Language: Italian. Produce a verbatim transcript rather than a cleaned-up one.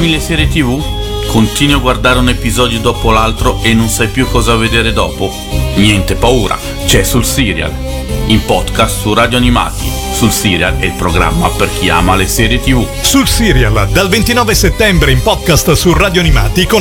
Ami le serie tivù? Continui a guardare un episodio dopo l'altro e non sai più cosa vedere dopo? Niente paura, c'è Sul Serial, in podcast su Radio Animati. Sul Serial è il programma per chi ama le serie tivù. Sul Serial, dal ventinove settembre in podcast su Radio Animati con